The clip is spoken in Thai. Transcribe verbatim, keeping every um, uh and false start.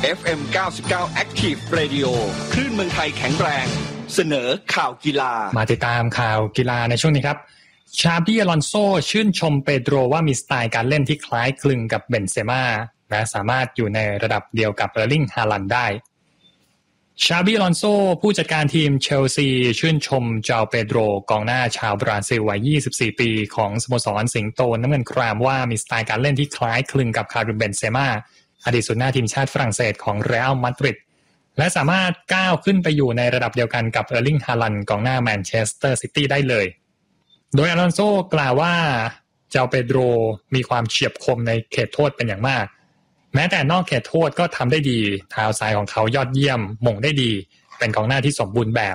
เอฟ เอ็ม เก้าสิบเก้า Active Radio คลื่นเมืองไทยแข็งแรงเสนอข่าวกีฬามาติดตามข่าวกีฬาในช่วงนี้ครับชาบีอลอนโซชื่นชมเปโดรว่ามีสไตล์การเล่นที่คล้ายคลึงกับเบนเซม่าและสามารถอยู่ในระดับเดียวกับเออร์ลิงฮาลันด์ได้ชาบีอลอนโซผู้จัดการทีมเชลซีชื่นชมเจ้าเปโดรกองหน้าชาวบราซิลวัยยี่สิบสี่ปีของสโมสรสิงโตน้ำเงินครามว่ามีสไตล์การเล่นที่คล้ายคลึงกับคาริมเบนเซม่าอดีตศูนย์หน้าทีมชาติฝรั่งเศสของเรอัลมาดริดและสามารถก้าวขึ้นไปอยู่ในระดับเดียวกันกับเออร์ลิงฮาลันด์กองหน้าแมนเชสเตอร์ซิตี้ได้เลยโดยอลอนโซกล่าวว่าเจ้าเปโดรมีความเฉียบคมในเขตโทษเป็นอย่างมากแม้แต่นอกเขตโทษก็ทำได้ดีเท้าซ้ายของเขายอดเยี่ยมหม่งได้ดีเป็นกองหน้าที่สมบูรณ์แบบ